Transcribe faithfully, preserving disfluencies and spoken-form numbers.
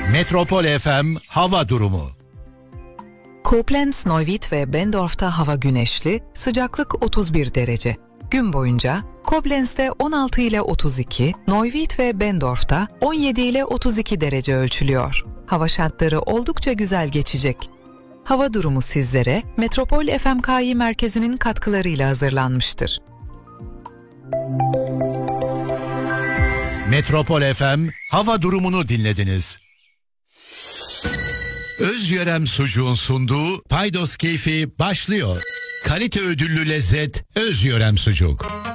Metropol F M hava durumu. Koblenz, Neuwied ve Bendorf'ta hava güneşli, sıcaklık otuz bir derece. Gün boyunca Koblenz'de on altı ile otuz iki, Neuwied ve Bendorf'ta on yedi ile otuz iki derece ölçülüyor. Hava şartları oldukça güzel geçecek. Hava durumu sizlere Metropol F M K I merkezinin katkılarıyla hazırlanmıştır. Metropol F M hava durumunu dinlediniz. Özyörem Sucuğun sunduğu Paydos Keyfi başlıyor. Kalite ödüllü lezzet Özyörem Sucuk.